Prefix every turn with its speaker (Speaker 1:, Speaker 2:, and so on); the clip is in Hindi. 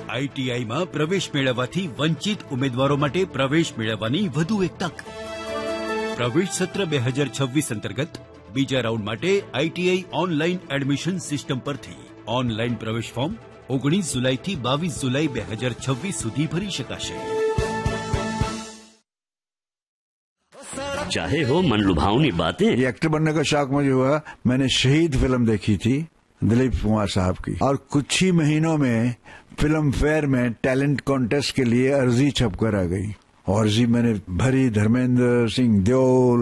Speaker 1: આઈટીઆઈમાં પ્રવેશ મેળવવાથી વંચિત ઉમેદવારો માટે પ્રવેશ મેળવવાની વધુ એક તક. પ્રવેશ સત્ર 2026 અંતર્ગત બીજા રાઉન્ડ માટે આઈટીઆઈ ઓનલાઈન એડમિશન સિસ્ટમ પરથી ઓનલાઈન પ્રવેશ ફોર્મ 19 જુલાઈથી 22 જુલાઈ 2026 સુધી ભરી શકાશે.
Speaker 2: चाहे हो मनलुभावनी बातें.
Speaker 3: ये एक्टर बनने का शौक मुझे हुआ. मैंने शहीद फिल्म देखी थी दिलीप कुमार साहब की, और कुछ ही महीनों में फिल्म फेयर में टैलेंट कॉन्टेस्ट के लिए अर्जी छपकर आ गई. अर्जी मैंने भरी. धर्मेंद्र सिंह देओल,